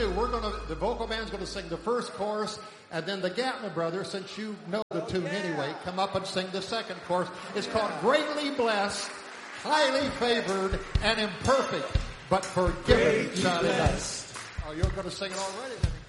do, the vocal band's going to sing the first chorus, and then the Gatlin brothers, since you know the tune anyway, come up and sing the second chorus. It's called Greatly Blessed, Highly Favored, and Imperfect, but Forgiven. Oh, you're going to sing it already?